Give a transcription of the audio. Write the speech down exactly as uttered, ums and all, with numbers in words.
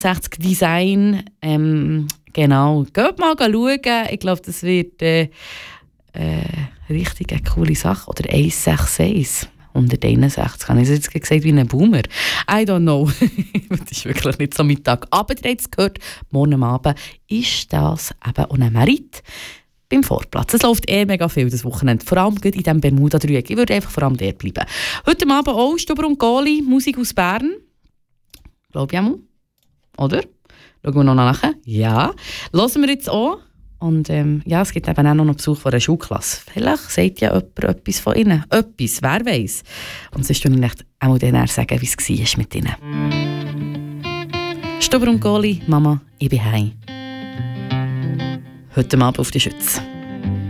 sechzig Design. Ähm, genau. Geht mal schauen. Ich glaube, das wird äh, äh, richtig eine coole Sache. Oder hundertsechsundsechzig. hunderteinundsechzig. Habe ich jetzt gesagt wie ein Boomer? I don't know. Das ist wirklich nicht so mein Tag. Aber ihr habt es gehört, morgen Abend ist das eben auch ein Merit beim Vorplatz. Es läuft eh mega viel das Wochenende. Vor allem in diesem Bermuda-Dreieck. Ich würde einfach vor allem dort bleiben. Heute Abend auch Stuber und Goli, Musik aus Bern. Glaube ich auch mal. Oder? Schauen wir noch nachher. Ja. Hören wir jetzt auch. Und ähm, ja, es gibt eben auch noch einen Besuch von einer Schulklasse. Vielleicht sagt ja jemand etwas von ihnen. Etwas, wer weiß. Und sonst würde ich auch mal denen sagen, wie es war mit ihnen. Stuber und Goli, Mama, ich bin heim. Heute Abend auf die Schütze.